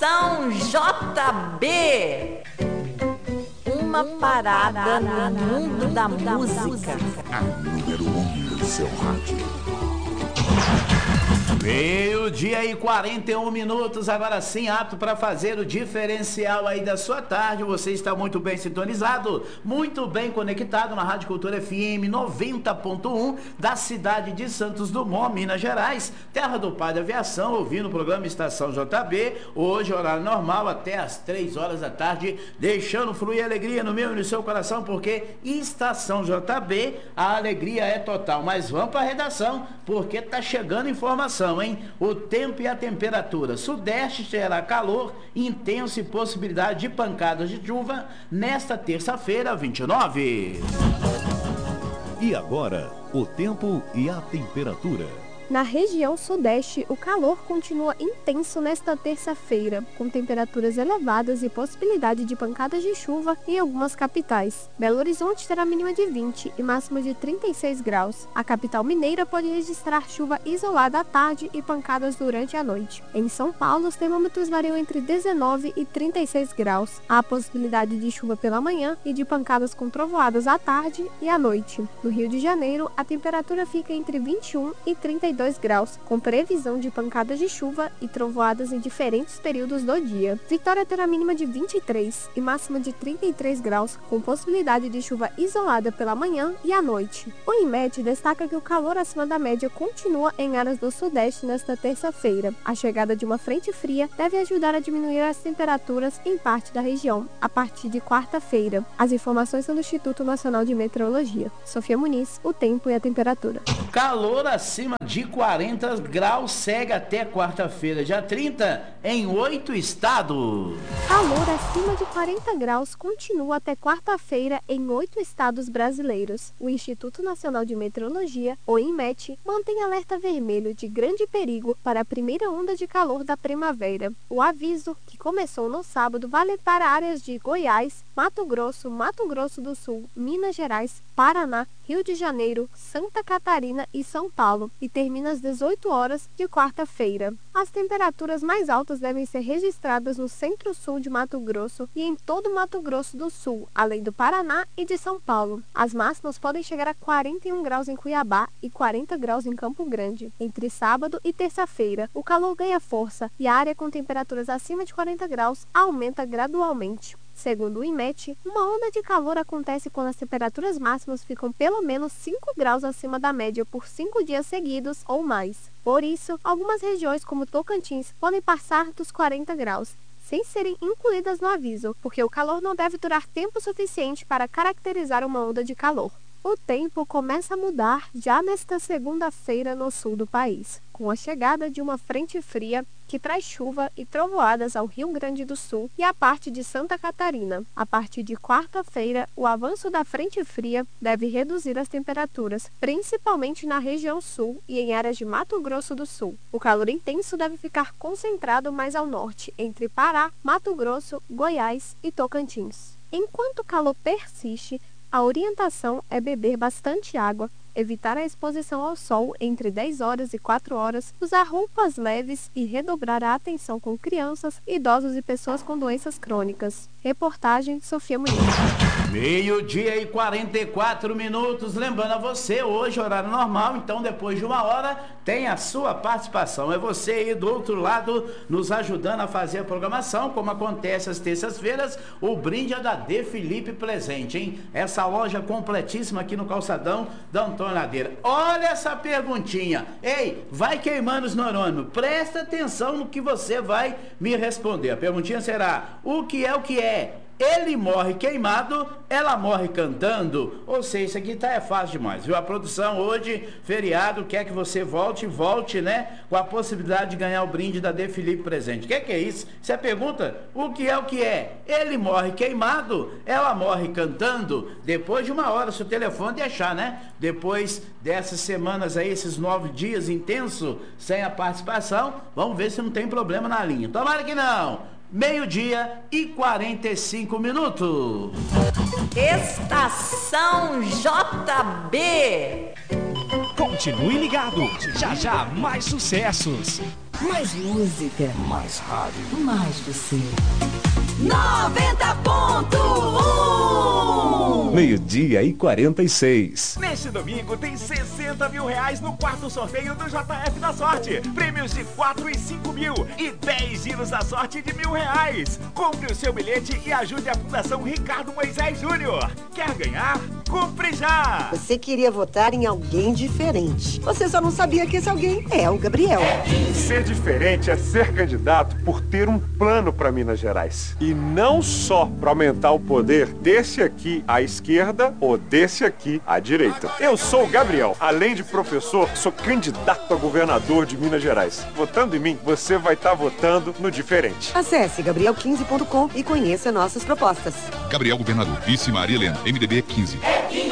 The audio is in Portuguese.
Estação JB. Uma parada no mundo da música. A número 1 do seu rádio. Meio-dia e 41 minutos, agora sim, apto para fazer o diferencial aí da sua tarde. Você está muito bem sintonizado, muito bem conectado na Rádio Cultura FM 90.1 da cidade de Santos Dumont, Minas Gerais, terra do pai da aviação, ouvindo o programa Estação JB, hoje horário normal até às 3 horas da tarde, deixando fluir alegria no meu e no seu coração, porque Estação JB, a alegria é total. Mas vamos para a redação, porque tá chegando informação, hein? O tempo e a temperatura. Sudeste terá calor intenso e possibilidade de pancadas de chuva nesta terça-feira, 29. E agora, o tempo e a temperatura. Na região sudeste, o calor continua intenso nesta terça-feira, com temperaturas elevadas e possibilidade de pancadas de chuva em algumas capitais. Belo Horizonte terá mínima de 20 e máxima de 36 graus. A capital mineira pode registrar chuva isolada à tarde e pancadas durante a noite. Em São Paulo, os termômetros variam entre 19 e 36 graus. Há possibilidade de chuva pela manhã e de pancadas com trovoadas à tarde e à noite. No Rio de Janeiro, a temperatura fica entre 21 e 32 graus, com previsão de pancadas de chuva e trovoadas em diferentes períodos do dia. Vitória terá mínima de 23 e máxima de 33 graus, com possibilidade de chuva isolada pela manhã e à noite. O INMET destaca que o calor acima da média continua em áreas do sudeste nesta terça-feira. A chegada de uma frente fria deve ajudar a diminuir as temperaturas em parte da região, a partir de quarta-feira. As informações são do Instituto Nacional de Meteorologia. Sofia Muniz, o tempo e a temperatura. Calor acima de 40 graus segue até quarta-feira, dia 30, em 8 estados. Calor acima de 40 graus continua até quarta-feira em 8 estados brasileiros. O Instituto Nacional de Meteorologia, o INMET, mantém alerta vermelho de grande perigo para a primeira onda de calor da primavera. O aviso, que começou no sábado, vale para áreas de Goiás, Mato Grosso do Sul, Minas Gerais, Paraná, Rio de Janeiro, Santa Catarina e São Paulo, e termina às 18 horas de quarta-feira. As temperaturas mais altas devem ser registradas no centro-sul de Mato Grosso e em todo Mato Grosso do Sul, além do Paraná e de São Paulo. As máximas podem chegar a 41 graus em Cuiabá e 40 graus em Campo Grande. Entre sábado e terça-feira, o calor ganha força e a área com temperaturas acima de 40 graus aumenta gradualmente. Segundo o INMET, uma onda de calor acontece quando as temperaturas máximas ficam pelo menos 5 graus acima da média por 5 dias seguidos ou mais. Por isso, algumas regiões como Tocantins podem passar dos 40 graus, sem serem incluídas no aviso, porque o calor não deve durar tempo suficiente para caracterizar uma onda de calor. O tempo começa a mudar já nesta segunda-feira no sul do país, com a chegada de uma frente fria que traz chuva e trovoadas ao Rio Grande do Sul e à parte de Santa Catarina. A partir de quarta-feira, o avanço da frente fria deve reduzir as temperaturas, principalmente na região sul e em áreas de Mato Grosso do Sul. O calor intenso deve ficar concentrado mais ao norte, entre Pará, Mato Grosso, Goiás e Tocantins. Enquanto o calor persiste, a orientação é beber bastante água, evitar a exposição ao sol entre 10 horas e 4 horas, usar roupas leves e redobrar a atenção com crianças, idosos e pessoas com doenças crônicas. Reportagem Sofia Muniz. Meio-dia e 44 minutos. Lembrando a você, hoje horário normal, então depois de 1 hora tem a sua participação. É você aí do outro lado nos ajudando a fazer a programação, como acontece às terças-feiras, o brinde é da De Felipe Presente, hein? Essa loja completíssima aqui no calçadão da Antônio Ladeira. Olha essa perguntinha. Ei, vai queimando os neurônios. Presta atenção no que você vai me responder. A perguntinha será: o que é o que é? Ele morre queimado, ela morre cantando. Ou seja, isso aqui é fácil demais, viu? A produção hoje, feriado, quer que você volte, né? Com a possibilidade de ganhar o brinde da De Felipe Presente. O que é isso? Você pergunta, o que é? Ele morre queimado, ela morre cantando. Depois de 1 hora, se o telefone deixar, né? Depois dessas semanas aí, esses 9 dias intensos, sem a participação, vamos ver se não tem problema na linha. Tomara que não. Meio-dia e 45 minutos. Estação JB. Continue ligado, já já mais sucessos. Mais música. Mais rádio. Mais você. 90.1 Meio-dia e 46. Neste domingo tem 60 mil reais no quarto sorteio do JF da Sorte. Prêmios de 4 e 5 mil e 10 giros da sorte de R$1.000. Compre o seu bilhete e ajude a Fundação Ricardo Moisés Júnior. Quer ganhar? Compre já! Você queria votar em alguém diferente. Você só não sabia que esse alguém é o Gabriel. Ser diferente é ser candidato por ter um plano para Minas Gerais. E não só para aumentar o poder desse aqui à esquerda ou desse aqui à direita. Eu sou o Gabriel. Além de professor, sou candidato a governador de Minas Gerais. Votando em mim, você vai estar votando no diferente. Acesse gabriel15.com e conheça nossas propostas. Gabriel Governador, vice Maria Helena, MDB 15.